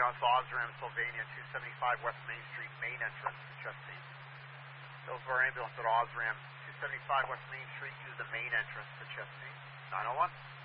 ambulance to Osram, Sylvania, 275 West Main Street, main entrance to Chesapeake. Hillsborough ambulance at Osram, 275 West Main Street, use the main entrance to Chesapeake. 901.